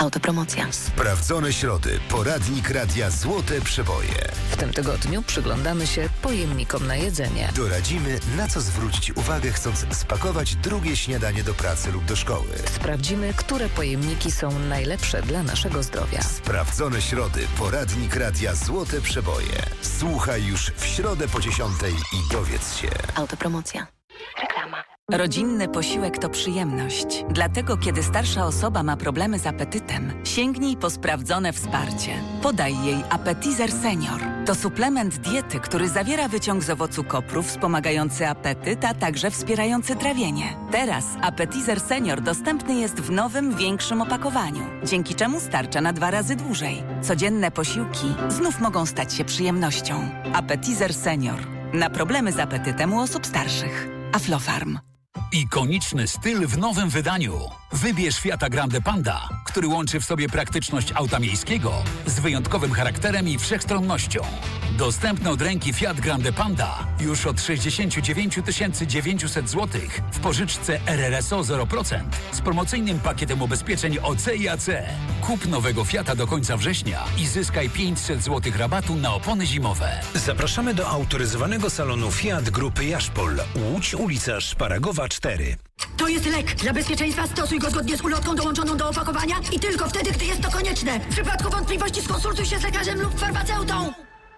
Autopromocja. Sprawdzone środy. Poradnik Radia Złote Przeboje. W tym tygodniu przyglądamy się pojemnikom na jedzenie. Doradzimy, na co zwrócić uwagę, chcąc spakować drugie śniadanie do pracy lub do szkoły. Sprawdzimy, które pojemniki są najlepsze dla naszego zdrowia. Sprawdzone środy. Poradnik Radia Złote Przeboje. Słuchaj już w środę po 10:00 i dowiedz się. Autopromocja. Reklama. Rodzinny posiłek to przyjemność. Dlatego, kiedy starsza osoba ma problemy z apetytem, sięgnij po sprawdzone wsparcie. Podaj jej Appetizer Senior. To suplement diety, który zawiera wyciąg z owocu kopru wspomagający apetyt, a także wspierający trawienie. Teraz Appetizer Senior dostępny jest w nowym, większym opakowaniu, dzięki czemu starcza na 2 razy dłużej. Codzienne posiłki znów mogą stać się przyjemnością. Appetizer Senior. Na problemy z apetytem u osób starszych. Aflofarm. Ikoniczny styl w nowym wydaniu. Wybierz Fiata Grande Panda, który łączy w sobie praktyczność auta miejskiego z wyjątkowym charakterem i wszechstronnością. Dostępny od ręki Fiat Grande Panda już od 69 900 zł w pożyczce RRSO 0% z promocyjnym pakietem ubezpieczeń OC i AC. Kup nowego Fiata do końca września i zyskaj 500 zł rabatu na opony zimowe. Zapraszamy do autoryzowanego salonu Fiat Grupy Jaszpol. Łódź, ulica Szparagowa 4. To jest lek. Dla bezpieczeństwa stosuj go zgodnie z ulotką dołączoną do opakowania i tylko wtedy, gdy jest to konieczne. W przypadku wątpliwości skonsultuj się z lekarzem lub farmaceutą.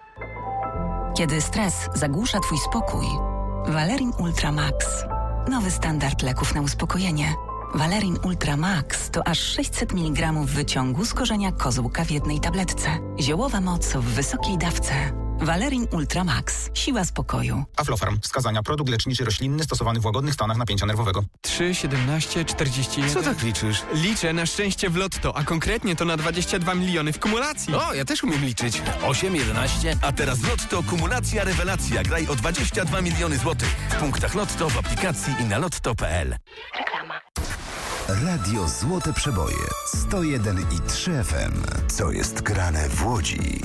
Kiedy stres zagłusza Twój spokój, Valerin Ultra Max. Nowy standard leków na uspokojenie. Valerin Ultra Max to aż 600 mg wyciągu z korzenia kozłka w jednej tabletce. Ziołowa moc w wysokiej dawce. Valerin Ultra Max. Siła spokoju. Aflofarm. Wskazania: produkt leczniczy roślinny stosowany w łagodnych stanach napięcia nerwowego. 3, 17, 41... Co tak liczysz? Liczę na szczęście w lotto, a konkretnie to na 22 miliony w kumulacji. O, ja też umiem liczyć. 8, 11, a teraz Lotto kumulacja rewelacja. Graj o 22 miliony złotych. W punktach Lotto, w aplikacji i na lotto.pl. Reklama. Radio Złote Przeboje. 101,3 FM. Co jest grane w Łodzi?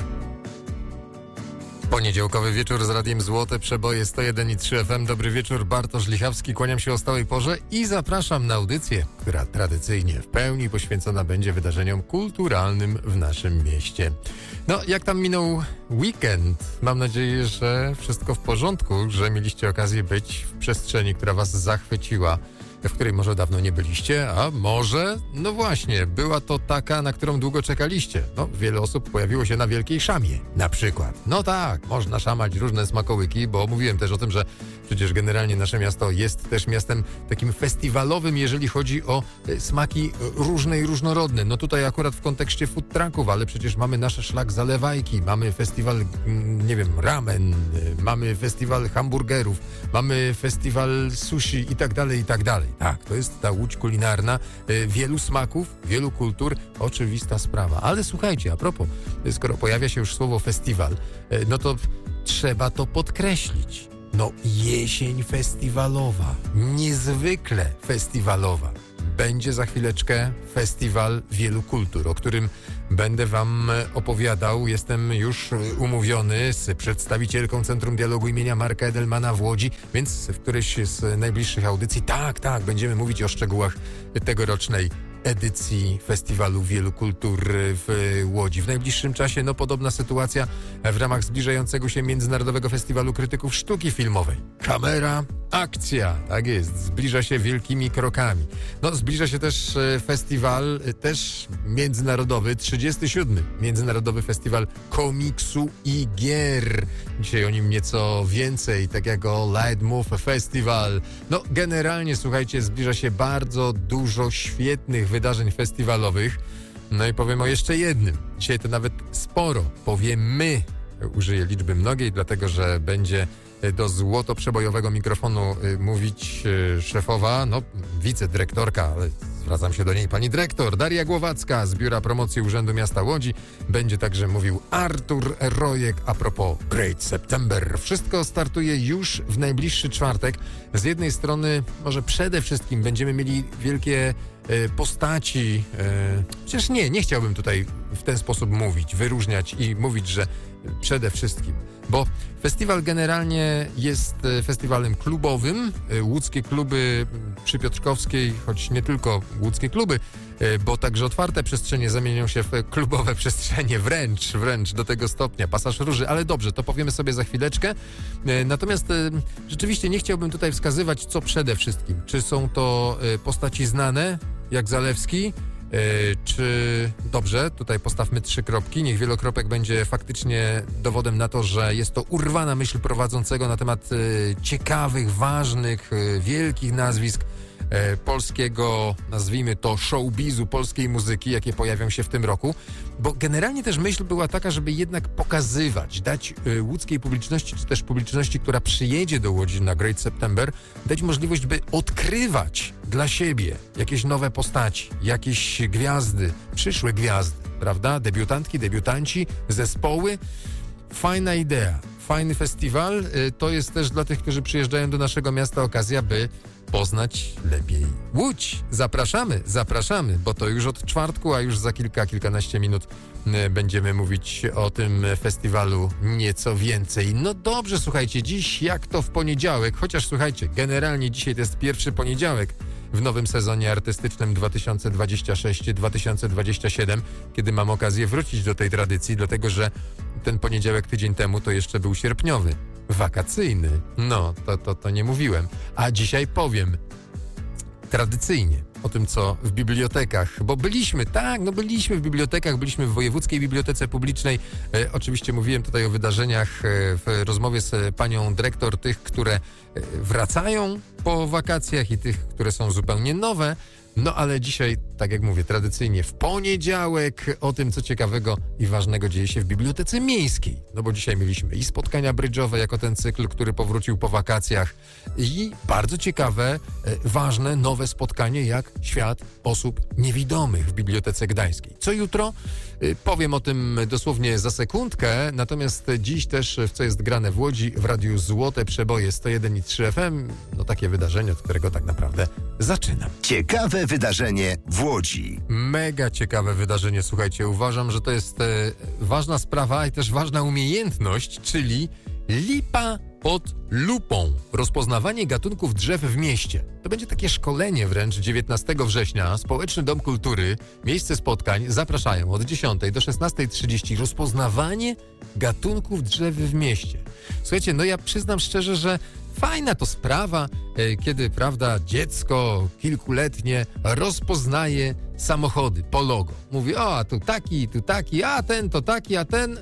Poniedziałkowy wieczór z Radiem Złote Przeboje 101,3 FM. Dobry wieczór, Bartosz Lichawski, kłaniam się o stałej porze i zapraszam na audycję, która tradycyjnie w pełni poświęcona będzie wydarzeniom kulturalnym w naszym mieście. No, jak tam minął weekend? Mam nadzieję, że wszystko w porządku, że mieliście okazję być w przestrzeni, która was zachwyciła, w której może dawno nie byliście, a może, no właśnie, była to taka, na którą długo czekaliście. No, wiele osób pojawiło się na Wielkiej Szamie, na przykład. No tak, można szamać różne smakołyki, bo mówiłem też o tym, że przecież generalnie nasze miasto jest też miastem takim festiwalowym, jeżeli chodzi o smaki różne i różnorodne. No tutaj akurat w kontekście food trucków, ale przecież mamy nasze szlak zalewajki, mamy festiwal, nie wiem, ramen, mamy festiwal hamburgerów, mamy festiwal sushi i tak dalej, i tak dalej. Tak, to jest ta łódź kulinarna, wielu smaków, wielu kultur, oczywista sprawa. Ale słuchajcie, a propos, skoro pojawia się już słowo festiwal, no to trzeba to podkreślić. No, jesień festiwalowa, niezwykle festiwalowa. Będzie za chwileczkę festiwal wielu kultur, o którym będę wam opowiadał. Jestem już umówiony z przedstawicielką Centrum Dialogu imienia Marka Edelmana w Łodzi, więc w którejś z najbliższych audycji, tak, będziemy mówić o szczegółach tegorocznej edycji Festiwalu Wielu Kultur w Łodzi. W najbliższym czasie, no, podobna sytuacja w ramach zbliżającego się Międzynarodowego Festiwalu Krytyków Sztuki Filmowej. Kamera, akcja, tak jest, zbliża się wielkimi krokami. No, zbliża się też festiwal, też międzynarodowy, 37. Międzynarodowy Festiwal Komiksu i Gier. Dzisiaj o nim nieco więcej, tak jak o Leitmotiv Festival. No, generalnie, słuchajcie, zbliża się bardzo dużo świetnych wydarzeń festiwalowych. No i powiem o jeszcze jednym. Dzisiaj to nawet sporo. Powiem my. Użyję liczby mnogiej, dlatego że będzie do złotoprzebojowego mikrofonu mówić szefowa, no wicedyrektorka, ale zwracam się do niej, pani dyrektor Daria Głowacka z Biura Promocji Urzędu Miasta Łodzi. Będzie także mówił Artur Rojek a propos Great September. Wszystko startuje już w najbliższy czwartek. Z jednej strony, może przede wszystkim będziemy mieli wielkie postaci. Przecież nie chciałbym tutaj w ten sposób mówić, wyróżniać i mówić, że przede wszystkim. Bo festiwal generalnie jest festiwalem klubowym. Łódzkie kluby przy Piotrkowskiej, choć nie tylko łódzkie kluby, bo także otwarte przestrzenie zamienią się w klubowe przestrzenie, wręcz do tego stopnia, pasaż róży, ale dobrze, to powiemy sobie za chwileczkę. Natomiast rzeczywiście nie chciałbym tutaj wskazywać, co przede wszystkim. Czy są to postaci znane, jak Zalewski, czy dobrze, tutaj postawmy 3 kropki, niech wielokropek będzie faktycznie dowodem na to, że jest to urwana myśl prowadzącego na temat ciekawych, ważnych, wielkich nazwisk polskiego, nazwijmy to showbizu, polskiej muzyki, jakie pojawią się w tym roku, bo generalnie też myśl była taka, żeby jednak pokazywać, dać łódzkiej publiczności, czy też publiczności, która przyjedzie do Łodzi na Great September, dać możliwość, by odkrywać dla siebie jakieś nowe postaci, jakieś gwiazdy, przyszłe gwiazdy, prawda? Debiutantki, debiutanci, zespoły. Fajna idea, fajny festiwal. To jest też dla tych, którzy przyjeżdżają do naszego miasta okazja, by poznać lepiej Łódź. Zapraszamy, bo to już od czwartku, a już za kilkanaście minut będziemy mówić o tym festiwalu nieco więcej. No dobrze, słuchajcie, dziś jak to w poniedziałek, chociaż słuchajcie, generalnie dzisiaj to jest pierwszy poniedziałek w nowym sezonie artystycznym 2026-2027, kiedy mam okazję wrócić do tej tradycji, dlatego że ten poniedziałek tydzień temu to jeszcze był sierpniowy, wakacyjny. No, to nie mówiłem. A dzisiaj powiem tradycyjnie o tym, co w bibliotekach, bo byliśmy w bibliotekach, byliśmy w Wojewódzkiej Bibliotece Publicznej. Oczywiście mówiłem tutaj o wydarzeniach w rozmowie z panią dyrektor, tych, które wracają po wakacjach i tych, które są zupełnie nowe. No ale dzisiaj, tak jak mówię, tradycyjnie w poniedziałek o tym, co ciekawego i ważnego dzieje się w Bibliotece Miejskiej. No bo dzisiaj mieliśmy i spotkania brydżowe jako ten cykl, który powrócił po wakacjach i bardzo ciekawe, ważne, nowe spotkanie jak Świat Osób Niewidomych w Bibliotece Gdańskiej. Co jutro? Powiem o tym dosłownie za sekundkę, natomiast dziś też w Co jest grane w Łodzi w Radiu Złote Przeboje 101,3 FM. No takie wydarzenie, od którego tak naprawdę zaczynam. Ciekawe wydarzenie w Łodzi. Mega ciekawe wydarzenie, słuchajcie. Uważam, że to jest ważna sprawa i też ważna umiejętność, czyli lipa pod lupą. Rozpoznawanie gatunków drzew w mieście. To będzie takie szkolenie wręcz 19 września. Społeczny Dom Kultury, miejsce spotkań zapraszają od 10 do 16:30. Rozpoznawanie gatunków drzew w mieście. Słuchajcie, no ja przyznam szczerze, że fajna to sprawa, kiedy, prawda, dziecko kilkuletnie rozpoznaje samochody po logo. Mówi, a tu taki, a ten to taki, a ten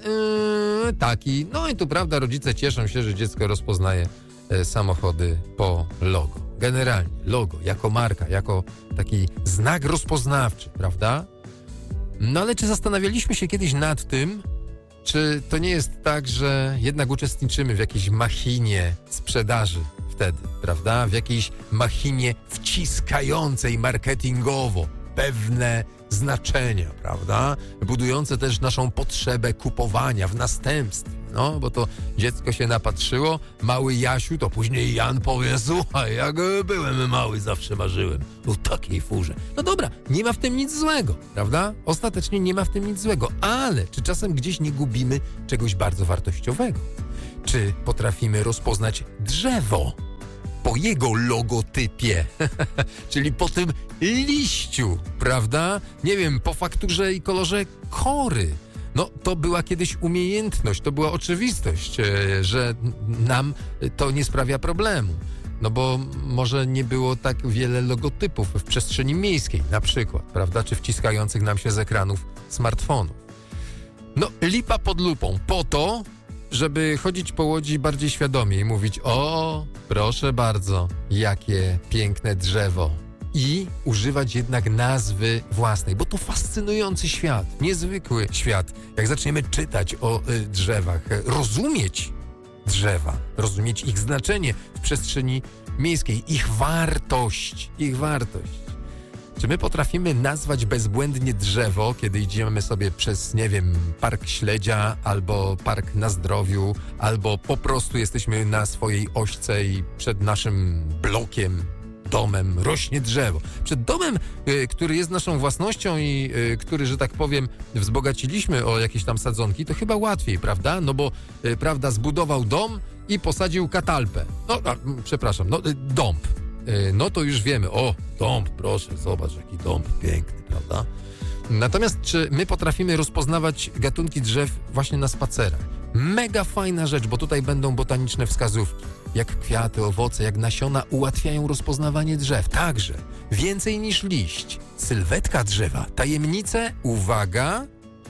taki. No i tu, prawda, rodzice cieszą się, że dziecko rozpoznaje samochody po logo. Generalnie logo jako marka, jako taki znak rozpoznawczy, prawda? No ale czy zastanawialiśmy się kiedyś nad tym, czy to nie jest tak, że jednak uczestniczymy w jakiejś machinie sprzedaży wtedy, prawda? W jakiejś machinie wciskającej marketingowo pewne znaczenia, prawda? Budujące też naszą potrzebę kupowania w następstwie. No, bo to dziecko się napatrzyło, mały Jasiu, to później Jan powie, słuchaj, jak byłem mały, zawsze marzyłem o takiej furze. No dobra, nie ma w tym nic złego, prawda? Ostatecznie nie ma w tym nic złego, ale czy czasem gdzieś nie gubimy czegoś bardzo wartościowego? Czy potrafimy rozpoznać drzewo po jego logotypie, czyli po tym liściu, prawda? Nie wiem, po fakturze i kolorze kory. No, to była kiedyś umiejętność, to była oczywistość, że nam to nie sprawia problemu. No bo może nie było tak wiele logotypów w przestrzeni miejskiej na przykład, prawda? Czy wciskających nam się z ekranów smartfonów. No, lipa pod lupą po to, żeby chodzić po Łodzi bardziej świadomie i mówić, o, proszę bardzo, jakie piękne drzewo. I używać jednak nazwy własnej, bo to fascynujący świat, niezwykły świat. Jak zaczniemy czytać o drzewach, rozumieć drzewa, rozumieć ich znaczenie w przestrzeni miejskiej, ich wartość. Czy my potrafimy nazwać bezbłędnie drzewo, kiedy idziemy sobie przez, nie wiem, Park Śledzia albo Park na Zdrowiu, albo po prostu jesteśmy na swojej ośce i przed naszym blokiem domem rośnie drzewo. Przed domem, który jest naszą własnością i który, że tak powiem, wzbogaciliśmy o jakieś tam sadzonki, to chyba łatwiej, prawda? No bo, prawda, zbudował dom i posadził katalpę. Dąb. No to już wiemy. O, dąb, proszę, zobacz, jaki dąb piękny, prawda? Natomiast czy my potrafimy rozpoznawać gatunki drzew właśnie na spacerach? Mega fajna rzecz, bo tutaj będą botaniczne wskazówki. Jak kwiaty, owoce, jak nasiona ułatwiają rozpoznawanie drzew. Także więcej niż liść. Sylwetka drzewa. Tajemnice, uwaga,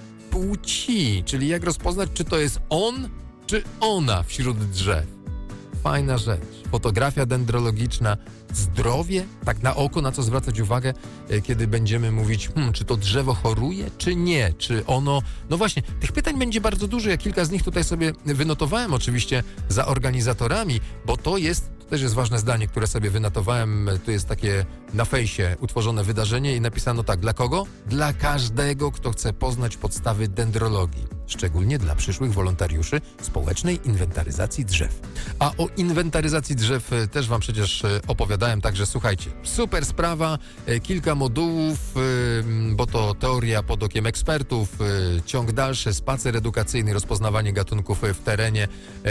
płci. Czyli jak rozpoznać, czy to jest on, czy ona wśród drzew. Fajna rzecz. Fotografia dendrologiczna, zdrowie, tak na oko, na co zwracać uwagę, kiedy będziemy mówić, czy to drzewo choruje, czy nie, czy ono... No właśnie, tych pytań będzie bardzo dużo, ja kilka z nich tutaj sobie wynotowałem oczywiście za organizatorami, bo to też jest ważne zdanie, które sobie wynotowałem, tu jest takie na fejsie utworzone wydarzenie i napisano tak, dla kogo? Dla każdego, kto chce poznać podstawy dendrologii, szczególnie dla przyszłych wolontariuszy społecznej inwentaryzacji drzew. A o inwentaryzacji drzew też wam przecież opowiadałem, także słuchajcie, super sprawa, kilka modułów, bo to teoria pod okiem ekspertów, ciąg dalszy, spacer edukacyjny, rozpoznawanie gatunków w terenie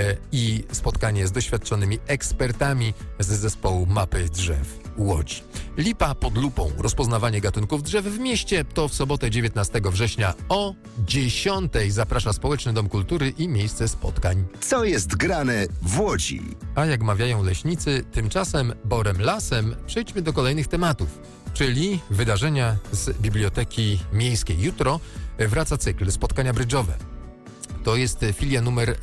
i spotkanie z doświadczonymi ekspertami z zespołu Mapy Drzew Łodzi. Lipa pod lupą. Rozpoznawanie gatunków drzew w mieście to w sobotę 19 września o 10:00 zaprasza Społeczny Dom Kultury i miejsce spotkań. Co jest grane w Łodzi? A jak mawiają leśnicy, tymczasem borem lasem przejdźmy do kolejnych tematów, czyli wydarzenia z Biblioteki Miejskiej. Jutro wraca cykl spotkania brydżowe. To jest filia numer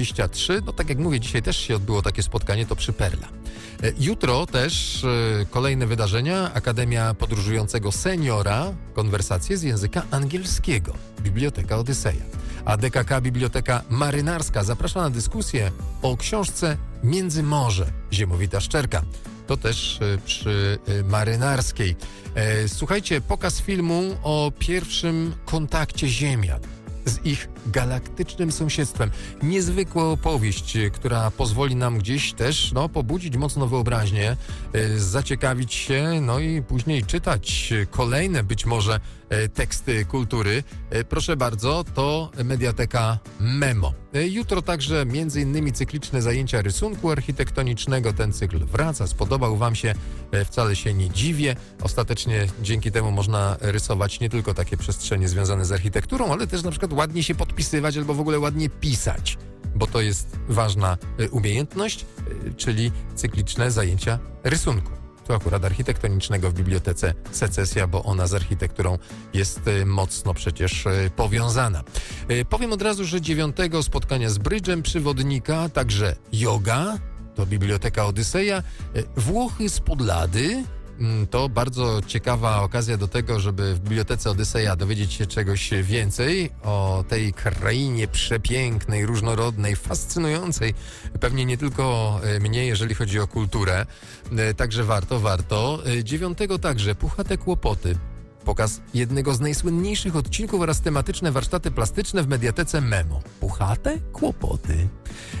23. No tak jak mówię, dzisiaj też się odbyło takie spotkanie, to przy Perla. Jutro też kolejne wydarzenia. Akademia Podróżującego Seniora, konwersacje z języka angielskiego. Biblioteka Odyseja. A DKK Biblioteka Marynarska zaprasza na dyskusję o książce Międzymorze Ziemowita Szczerka. To też przy Marynarskiej. Słuchajcie, pokaz filmu o pierwszym kontakcie Ziemian z ich galaktycznym sąsiedztwem. Niezwykła opowieść, która pozwoli nam gdzieś też pobudzić mocno wyobraźnię, zaciekawić się, i później czytać kolejne być może teksty kultury. Proszę bardzo, to Mediateka Memo. Jutro także m.in. cykliczne zajęcia rysunku architektonicznego. Ten cykl wraca, spodobał wam się, wcale się nie dziwię. Ostatecznie dzięki temu można rysować nie tylko takie przestrzenie związane z architekturą, ale też na przykład ładnie się podpisywać albo w ogóle ładnie pisać, bo to jest ważna umiejętność, czyli cykliczne zajęcia rysunku. To akurat architektonicznego w Bibliotece Secesja, bo ona z architekturą jest mocno przecież powiązana. Powiem od razu, że 9 spotkania z brydżem przewodnika, także yoga, to Biblioteka Odyseja, Włochy z Podlady. To bardzo ciekawa okazja do tego, żeby w Bibliotece Odyseja dowiedzieć się czegoś więcej o tej krainie przepięknej, różnorodnej, fascynującej. Pewnie nie tylko mnie, jeżeli chodzi o kulturę. Także warto. 9 także Puchate Kłopoty. Pokaz jednego z najsłynniejszych odcinków oraz tematyczne warsztaty plastyczne w Mediatece Memo. Puchate Kłopoty.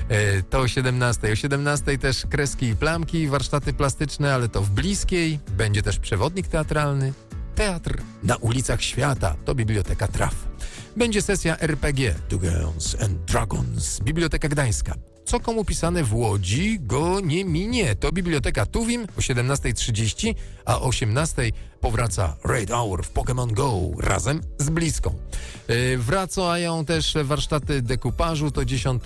To o 17. O 17 też kreski i plamki, warsztaty plastyczne, ale to w Bliskiej. Będzie też przewodnik teatralny. Teatr na ulicach świata. To Biblioteka Traf. Będzie sesja RPG Dungeons and Dragons. Biblioteka Gdańska. Co komu pisane w Łodzi go nie minie. To Biblioteka Tuwim o 17:30, a o 18:00 powraca Raid Hour w Pokémon Go razem z Bliską. Wracają też warsztaty dekupażu, to 10,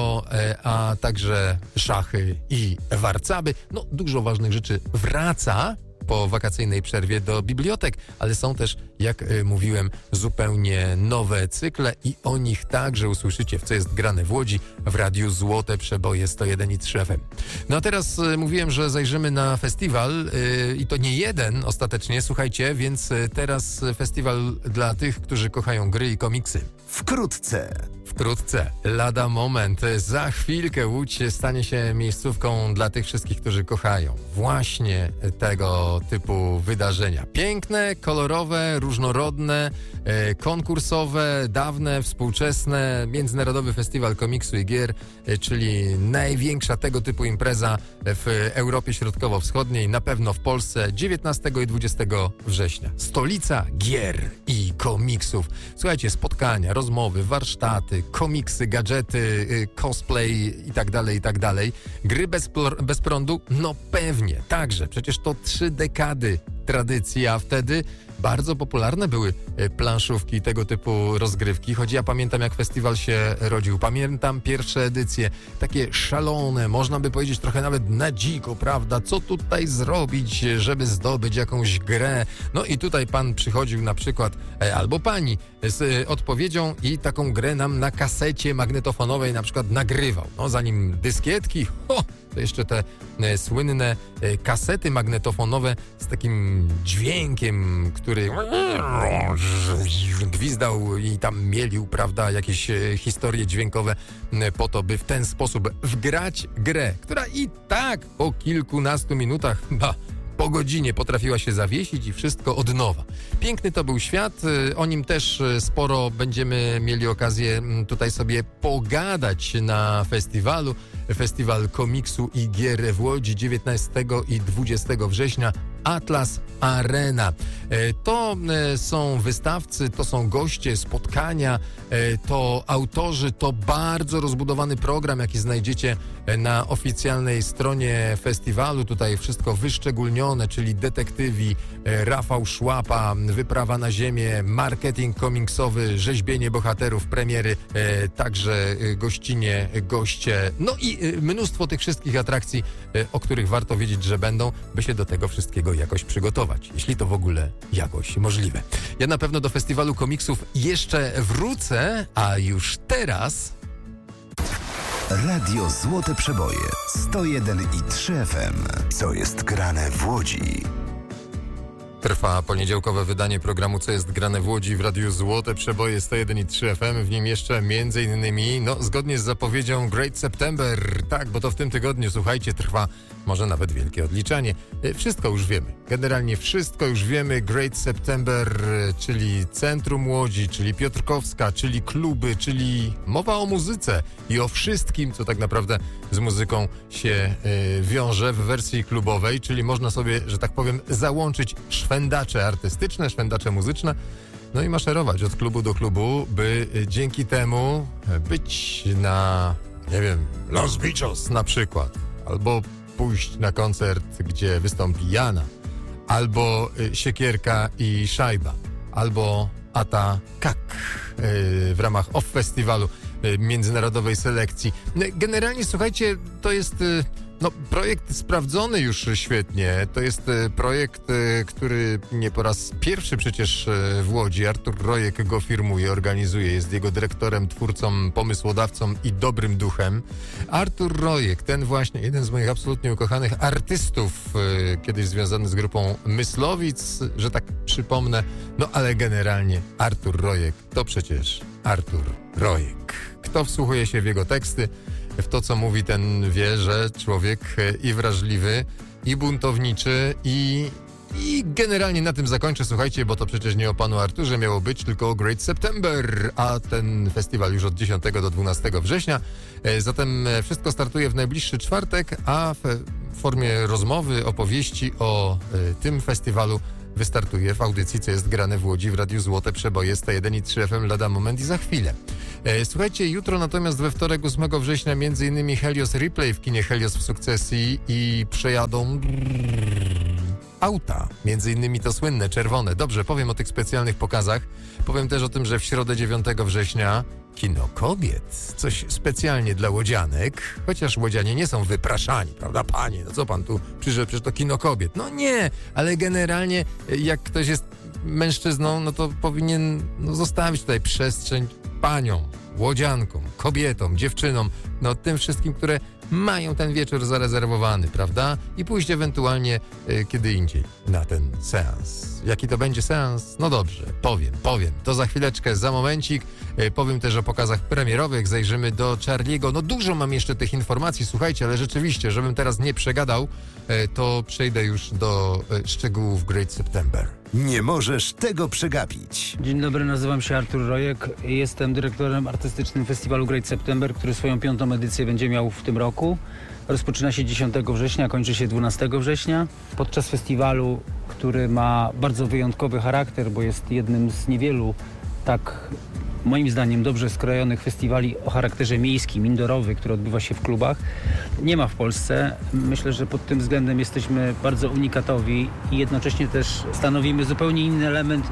a także szachy i warcaby. Dużo ważnych rzeczy wraca po wakacyjnej przerwie do bibliotek, ale są też, jak mówiłem, zupełnie nowe cykle i o nich także usłyszycie w Co jest grane w Łodzi w Radiu Złote Przeboje 101,3 FM. A teraz mówiłem, że zajrzymy na festiwal i to nie jeden ostatecznie, słuchajcie, więc teraz festiwal dla tych, którzy kochają gry i komiksy. Wkrótce wkrótce, lada moment, za chwilkę Łódź stanie się miejscówką dla tych wszystkich, którzy kochają właśnie tego typu wydarzenia. Piękne, kolorowe, różnorodne, konkursowe, dawne, współczesne, Międzynarodowy Festiwal Komiksu i Gier, czyli największa tego typu impreza w Europie Środkowo-Wschodniej, na pewno w Polsce, 19 i 20 września. Stolica gier i komiksów. Słuchajcie, spotkania, rozmowy, warsztaty, komiksy, gadżety, cosplay i tak dalej. Gry bez prądu? No pewnie, także. Przecież to 3 dekady tradycji, a wtedy bardzo popularne były planszówki i tego typu rozgrywki, choć ja pamiętam, jak festiwal się rodził. Pamiętam pierwsze edycje, takie szalone, można by powiedzieć trochę nawet na dziko, prawda? Co tutaj zrobić, żeby zdobyć jakąś grę? No i tutaj pan przychodził na przykład, albo pani, z odpowiedzią i taką grę nam na kasecie magnetofonowej na przykład nagrywał. No zanim dyskietki, to jeszcze te słynne kasety magnetofonowe z takim dźwiękiem, który gwizdał i tam mielił, prawda, jakieś historie dźwiękowe po to, by w ten sposób wgrać grę, która i tak po kilkunastu minutach, po godzinie potrafiła się zawiesić i wszystko od nowa. Piękny to był świat, o nim też sporo będziemy mieli okazję tutaj sobie pogadać na festiwalu. Festiwal Komiksu i Gier w Łodzi 19 i 20 września. Atlas Arena. To są wystawcy, to są goście, spotkania, to autorzy, to bardzo rozbudowany program, jaki znajdziecie na oficjalnej stronie festiwalu. Tutaj wszystko wyszczególnione, czyli detektywi, Rafał Szłapa, wyprawa na ziemię, marketing komiksowy, rzeźbienie bohaterów, premiery, także gościnie, goście, no i mnóstwo tych wszystkich atrakcji, o których warto wiedzieć, że będą, by się do tego wszystkiego jakoś przygotować, jeśli to w ogóle jakoś możliwe. Ja na pewno do festiwalu komiksów jeszcze wrócę, a już teraz... Radio Złote Przeboje 101,3 FM. Co jest grane w Łodzi? Trwa poniedziałkowe wydanie programu Co jest grane w Łodzi w Radiu Złote Przeboje 101,3 FM. W nim jeszcze m.in. zgodnie z zapowiedzią Great September. Tak, bo to w tym tygodniu, słuchajcie, trwa może nawet wielkie odliczanie. Wszystko już wiemy. Generalnie wszystko już wiemy. Great September, czyli centrum Łodzi, czyli Piotrkowska, czyli kluby, czyli mowa o muzyce i o wszystkim, co tak naprawdę z muzyką się wiąże w wersji klubowej, czyli można sobie, że tak powiem, załączyć szwendacze artystyczne, szwendacze muzyczne, no i maszerować od klubu do klubu, by dzięki temu być na, nie wiem, Los Bichos na przykład, albo pójść na koncert, gdzie wystąpi Jana, albo Siekierka i Szajba, albo Ata Kak w ramach OFF Festiwalu, międzynarodowej selekcji. Generalnie, słuchajcie, to jest projekt sprawdzony już świetnie. To jest projekt, który nie po raz pierwszy przecież w Łodzi. Artur Rojek go firmuje, organizuje, jest jego dyrektorem, twórcą, pomysłodawcą i dobrym duchem. Artur Rojek, ten właśnie, jeden z moich absolutnie ukochanych artystów, kiedyś związany z grupą Myslowic, że tak przypomnę, ale generalnie Artur Rojek to przecież Artur Rojek. Kto wsłuchuje się w jego teksty, w to, co mówi, ten wie, że człowiek i wrażliwy, i buntowniczy, i generalnie na tym zakończę, słuchajcie, bo to przecież nie o panu Arturze miało być, tylko o Great September, a ten festiwal już od 10 do 12 września. Zatem wszystko startuje w najbliższy czwartek, a w formie rozmowy, opowieści o tym festiwalu wystartuje w audycji Co jest grane w Łodzi w Radiu Złote Przeboje 101,3 FM lada moment i za chwilę. Słuchajcie, jutro natomiast we wtorek 8 września m.in. Helios Replay w kinie Helios w Sukcesji i przejadą auta, między innymi to słynne, czerwone. Dobrze, powiem o tych specjalnych pokazach. Powiem też o tym, że w środę 9 września Kino Kobiet. Coś specjalnie dla łodzianek, chociaż łodzianie nie są wypraszani, prawda, panie? No co pan tu przyszedł, przecież to Kino Kobiet. No nie, ale generalnie jak ktoś jest mężczyzną, no to powinien zostawić tutaj przestrzeń paniom, łodziankom, kobietom, dziewczynom, tym wszystkim, które mają ten wieczór zarezerwowany, prawda? I pójść ewentualnie kiedy indziej na ten seans. Jaki to będzie seans? No dobrze, powiem. To za chwileczkę, za momencik. Powiem też o pokazach premierowych, zajrzymy do Charlie'ego. No dużo mam jeszcze tych informacji, słuchajcie, ale rzeczywiście, żebym teraz nie przegadał, to przejdę już do szczegółów Great September. Nie możesz tego przegapić. Dzień dobry, nazywam się Artur Rojek i jestem dyrektorem artystycznym festiwalu Great September, który swoją 5. edycję będzie miał w tym roku. Rozpoczyna się 10 września, kończy się 12 września. Podczas festiwalu, który ma bardzo wyjątkowy charakter, bo jest jednym z niewielu tak moim zdaniem dobrze skrojonych festiwali o charakterze miejskim, indoorowy, który odbywa się w klubach, nie ma w Polsce. Myślę, że pod tym względem jesteśmy bardzo unikatowi i jednocześnie też stanowimy zupełnie inny element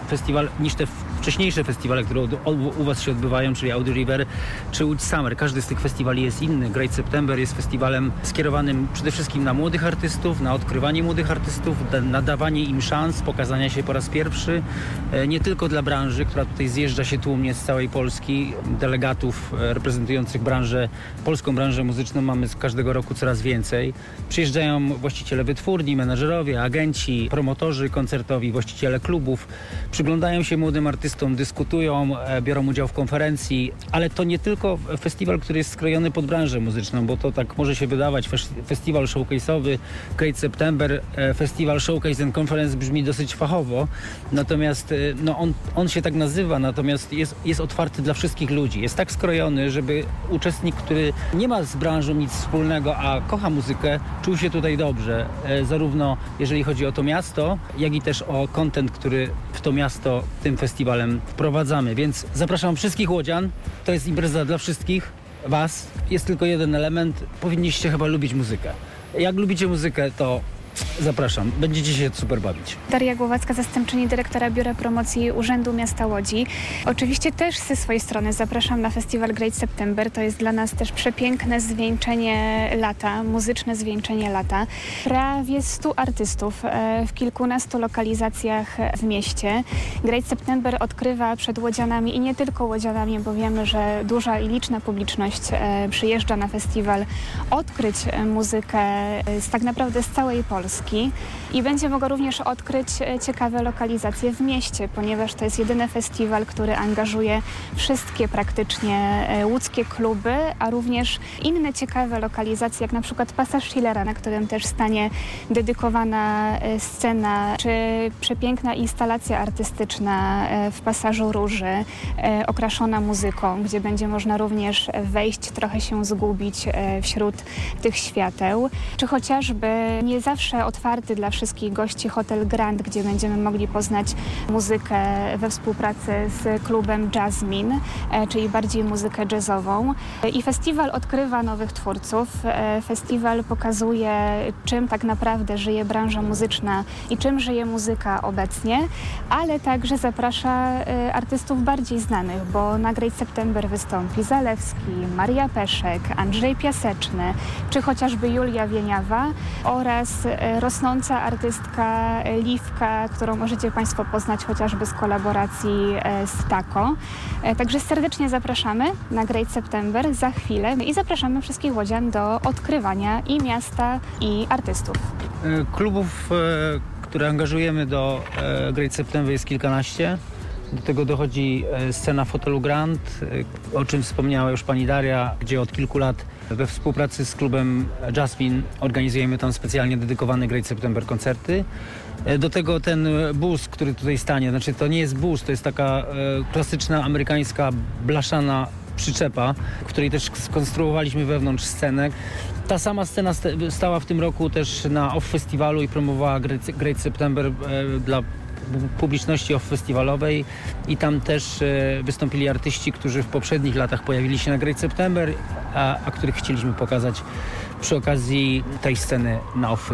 niż te wcześniejsze festiwale, które u Was się odbywają, czyli Audi River czy Łódź Summer. Każdy z tych festiwali jest inny. Great September jest festiwalem skierowanym przede wszystkim na młodych artystów, na odkrywanie młodych artystów, na dawanie im szans pokazania się po raz pierwszy. Nie tylko dla branży, która tutaj zjeżdża się tłumnie z całej Polski. Delegatów reprezentujących polską branżę muzyczną mamy z każdego roku coraz więcej. Przyjeżdżają właściciele wytwórni, menedżerowie, agenci, promotorzy koncertowi, właściciele klubów. Przyglądają się młodym artystom, dyskutują, biorą udział w konferencji, ale to nie tylko festiwal, który jest skrojony pod branżę muzyczną, bo to tak może się wydawać. Festiwal showcase'owy, Great September, festiwal Showcase and Conference brzmi dosyć fachowo, natomiast on się tak nazywa, natomiast jest otwarty dla wszystkich ludzi. Jest tak skrojony, żeby uczestnik, który nie ma z branżą nic wspólnego, a kocha muzykę, czuł się tutaj dobrze. Zarówno jeżeli chodzi o to miasto, jak i też o content, który w to miasto tym festiwalem wprowadzamy. Więc zapraszam wszystkich łodzian. To jest impreza dla wszystkich Was. Jest tylko jeden element. Powinniście chyba lubić muzykę. Jak lubicie muzykę, to zapraszam. Będziecie się super bawić. Daria Głowacka, zastępczyni dyrektora Biura Promocji Urzędu Miasta Łodzi. Oczywiście też ze swojej strony zapraszam na festiwal Great September. To jest dla nas też przepiękne zwieńczenie lata, muzyczne zwieńczenie lata. Prawie 100 artystów w kilkunastu lokalizacjach w mieście. Great September odkrywa przed łodzianami i nie tylko łodzianami, bo wiemy, że duża i liczna publiczność przyjeżdża na festiwal odkryć muzykę tak naprawdę z całej Polski. I będzie mogła również odkryć ciekawe lokalizacje w mieście, ponieważ to jest jedyny festiwal, który angażuje wszystkie praktycznie łódzkie kluby, a również inne ciekawe lokalizacje, jak na przykład Pasaż Schillera, na którym też stanie dedykowana scena, czy przepiękna instalacja artystyczna w Pasażu Róży, okraszona muzyką, gdzie będzie można również wejść, trochę się zgubić wśród tych świateł, czy chociażby nie zawsze otwarty dla wszystkich gości hotel Grand, gdzie będziemy mogli poznać muzykę we współpracy z klubem Jasmine, czyli bardziej muzykę jazzową. I festiwal odkrywa nowych twórców. Festiwal pokazuje, czym tak naprawdę żyje branża muzyczna i czym żyje muzyka obecnie, ale także zaprasza artystów bardziej znanych, bo na Great September wystąpi Zalewski, Maria Peszek, Andrzej Piaseczny, czy chociażby Julia Wieniawa oraz rosnąca artystka Liwka, którą możecie Państwo poznać chociażby z kolaboracji z Taco. Także serdecznie zapraszamy na Great September za chwilę i zapraszamy wszystkich łodzian do odkrywania i miasta, i artystów. Klubów, które angażujemy do Great September jest kilkanaście. Do tego dochodzi scena w hotelu Grand, o czym wspomniała już pani Daria, gdzie od kilku lat we współpracy z klubem Jasmine organizujemy tam specjalnie dedykowane Great September koncerty. Do tego ten bus, który tutaj stanie, znaczy to nie jest bus, to jest taka klasyczna amerykańska blaszana przyczepa, w której też skonstruowaliśmy wewnątrz scenę. Ta sama scena stała w tym roku też na OFF Festiwalu i promowała Great September dla publiczności off-festiwalowej i tam też wystąpili artyści, którzy w poprzednich latach pojawili się na Great September, a których chcieliśmy pokazać przy okazji tej sceny na off